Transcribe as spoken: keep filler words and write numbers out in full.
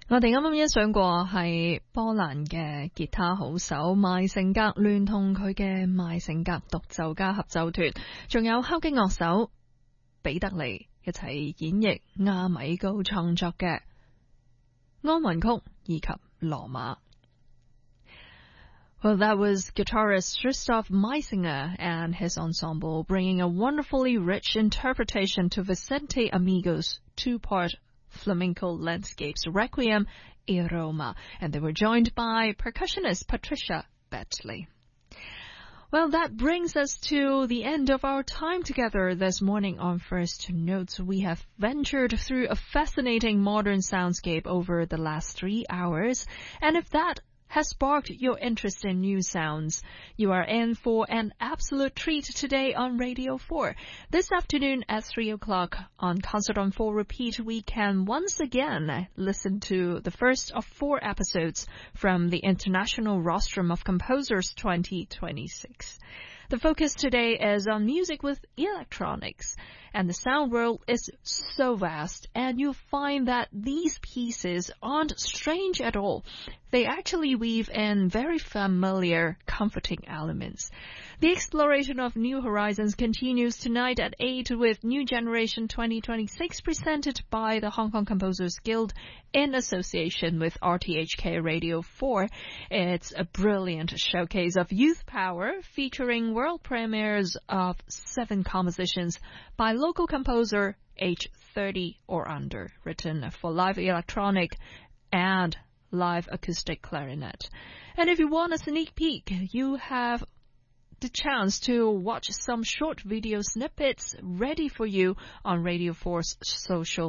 我哋啱啱欣賞過係波蘭嘅吉他好手麥盛格聯同佢嘅麥盛格獨奏家合奏團，仲有敲擊樂手彼得利一齊演繹亞米高創作嘅安魂曲以及羅馬。Well, that was guitarist Christoph Meisinger and his ensemble bringing a wonderfully rich interpretation to Vicente Amigo's two-part flamenco landscapes Requiem e Roma, and they were joined by percussionist Patricia Betley. Well, that brings us to the end of our time together this morning on First Notes. We have ventured through a fascinating modern soundscape over the last three hours, and if that has sparked your interest in new sounds, you are in for an absolute treat today on Radio four. This afternoon at three o'clock on Concert on four Repeat, we can once again listen to the first of four episodes from the International Rostrum of Composers twenty twenty-six. The focus today is on music with electronics, and the sound world is so vast, and you'll find that these pieces aren't strange at all. They actually weave in very familiar, comforting elements. The exploration of new horizons continues tonight at eight with New Generation twenty twenty-six presented by the Hong Kong Composers Guild in association with R T H K Radio four. It's a brilliant showcase of youth power featuring world premieres of seven compositions by local composer age thirty or under, written for live electronic and live acoustic clarinet. And if you want a sneak peek, you have the chance to watch some short video snippets ready for you on Radio four's social